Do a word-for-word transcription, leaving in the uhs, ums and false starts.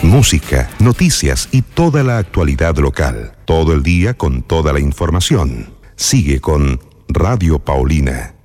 música, noticias y toda la actualidad local. Todo el día con toda la información. Sigue con Radio Paulina.